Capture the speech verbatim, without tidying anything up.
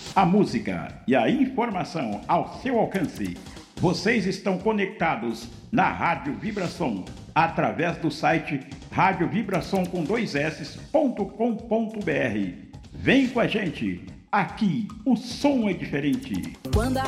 A música e a informação ao seu alcance. Vocês estão conectados na Rádio Vibração através do site rádio vibração com dois s ponto com ponto br. Vem com a gente, aqui o som é diferente. Quando a